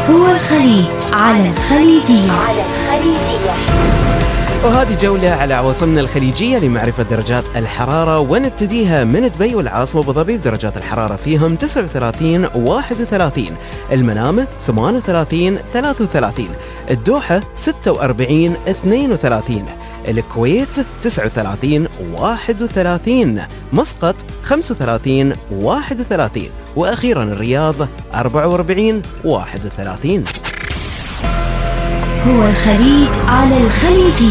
هو الخليج على الخليجية. وهذه جولة على عواصمنا الخليجية لمعرفة درجات الحرارة، ونبتديها من دبي والعاصمة أبو ظبي بدرجات الحرارة فيهم 39 31، المنامة 38 33، الدوحة 46 32، الكويت 39 31، مسقط 35 31، وأخيرا الرياض 44 31. هو الخليج على الخليجية.